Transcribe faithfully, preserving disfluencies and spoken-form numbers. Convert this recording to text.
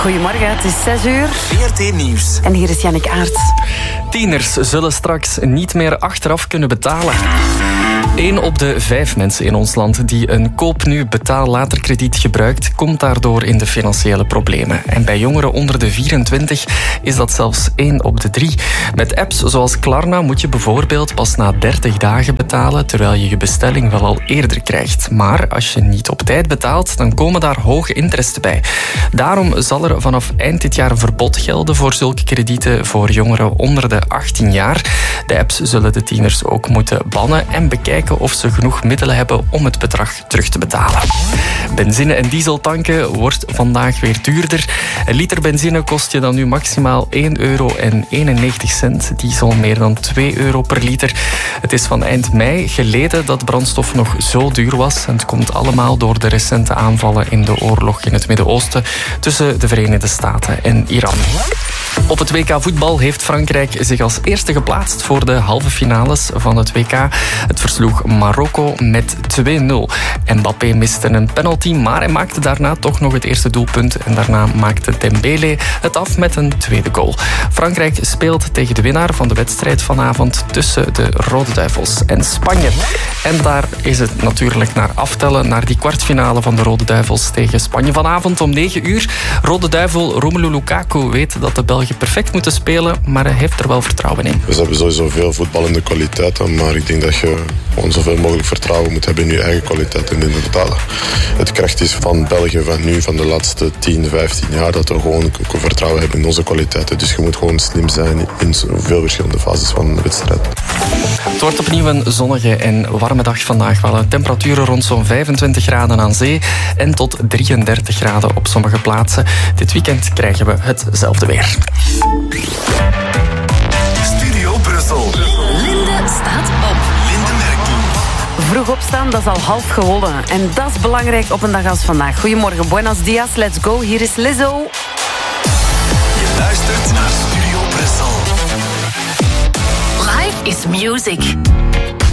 Goedemorgen, het is zes uur. V R T Nieuws. En hier is Jannik Aerts. Tieners zullen straks niet meer achteraf kunnen betalen. Eén op de vijf mensen in ons land die een koop-nu-betaal-later krediet gebruikt, komt daardoor in de financiële problemen. En bij jongeren onder de vierentwintig is dat zelfs één op de drie. Met apps zoals Klarna moet je bijvoorbeeld pas na dertig dagen betalen, terwijl je je bestelling wel al eerder krijgt. Maar als je niet op tijd betaalt, dan komen daar hoge interesten bij. Daarom zal er vanaf eind dit jaar een verbod gelden voor zulke kredieten voor jongeren onder de achttien jaar. De apps zullen de tieners ook moeten bannen en bekijken of ze genoeg middelen hebben om het bedrag terug te betalen. Benzine en diesel tanken wordt vandaag weer duurder. Een liter benzine kost je dan nu maximaal één euro en eenennegentig cent. Diesel meer dan twee euro per liter. Het is van eind mei geleden dat brandstof nog zo duur was. En het komt allemaal door de recente aanvallen in de oorlog in het Midden-Oosten tussen de Verenigde Staten en Iran. Op het W K voetbal heeft Frankrijk zich als eerste geplaatst voor de halve finales van het W K. Het versloeg Marokko met twee nul. Mbappé miste een penalty, maar hij maakte daarna toch nog het eerste doelpunt. En daarna maakte Dembélé het af met een tweede goal. Frankrijk speelt tegen de winnaar van de wedstrijd vanavond tussen de Rode Duivels en Spanje. En daar is het natuurlijk naar aftellen, naar die kwartfinale van de Rode Duivels tegen Spanje vanavond om negen uur. Rode Duivel Romelu Lukaku weet dat de Belgen perfect moeten spelen, maar hij heeft er wel vertrouwen in. We hebben sowieso veel voetballende kwaliteiten, maar ik denk dat je gewoon zoveel mogelijk vertrouwen moet hebben in je eigen kwaliteiten. En inderdaad, het kracht is van België van nu, van de laatste tien, vijftien jaar, dat we gewoon vertrouwen hebben in onze kwaliteiten. Dus je moet gewoon slim zijn in veel verschillende fases van de wedstrijd. Het wordt opnieuw een zonnige en warme dag vandaag. Wel temperaturen rond zo'n vijfentwintig graden aan zee en tot drieëndertig graden op sommige plaatsen. Dit weekend krijgen we hetzelfde weer. Studio Brussel. Linde staat op. Linde Merkel. Vroeg opstaan, dat is al half gewonnen. En dat is belangrijk op een dag als vandaag. Goedemorgen, buenos dias, let's go. Hier is Lizzo. Je luistert naar Studio Brussel. Life is music.